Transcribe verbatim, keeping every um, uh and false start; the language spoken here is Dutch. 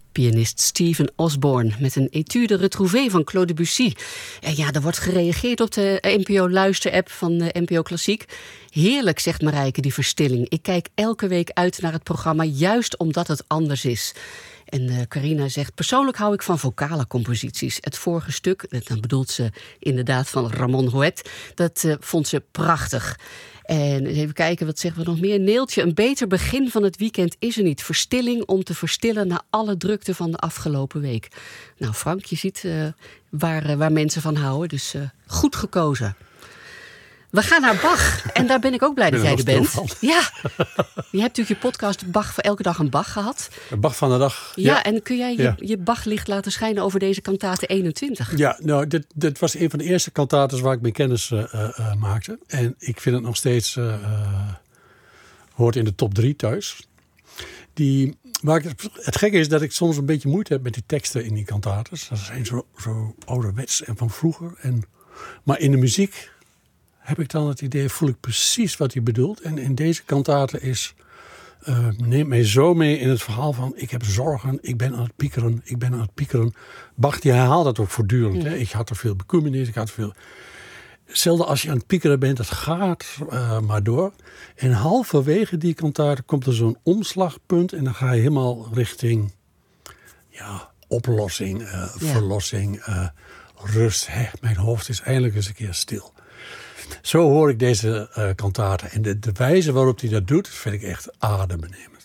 Pianist Steven Osborne met een étude retrouvée van Claude Debussy. En ja, er wordt gereageerd op de N P O-luisterapp van de N P O Klassiek. Heerlijk, zegt Marijke, die verstilling. Ik kijk elke week uit naar het programma, juist omdat het anders is. En uh, Carina zegt, persoonlijk hou ik van vocale composities. Het vorige stuk, dan bedoelt ze inderdaad van Ramon Huet, dat uh, vond ze prachtig. En even kijken, wat zeggen we nog meer? Neeltje, een beter begin van het weekend is er niet. Verstilling om te verstillen na alle drukte van de afgelopen week. Nou, Frank, je ziet uh, waar, uh, waar mensen van houden. Dus uh, goed gekozen. We gaan naar Bach. En daar ben ik ook blij dat jij er bent. Van. Ja, je hebt natuurlijk je podcast Bach voor elke dag een Bach gehad. Bach van de dag. Ja, ja. En kun jij je, ja. je Bachlicht laten schijnen over deze kantate eenentwintig? Ja, nou, dit, dit was een van de eerste kantates waar ik mijn kennis uh, uh, maakte. En ik vind het nog steeds, uh, uh, hoort in de top drie thuis. Die, waar ik, het gekke is dat ik soms een beetje moeite heb met die teksten in die kantates. Dat zijn zo, zo ouderwets en van vroeger. En, maar in de muziek heb ik dan het idee, voel ik precies wat hij bedoelt. En in deze kantate is, uh, neemt mij zo mee in het verhaal van, ik heb zorgen, ik ben aan het piekeren, ik ben aan het piekeren. Bach, die herhaalt dat ook voortdurend. Ja. Hè? Ik had er veel bekommernis, ik had er veel. Zelden als je aan het piekeren bent, het gaat uh, maar door. En halverwege die kantate komt er zo'n omslagpunt en dan ga je helemaal richting, ja, oplossing, uh, ja. verlossing, uh, rust. Hè? Mijn hoofd is eindelijk eens een keer stil. Zo hoor ik deze uh, kantate. En de, de wijze waarop hij dat doet, vind ik echt adembenemend.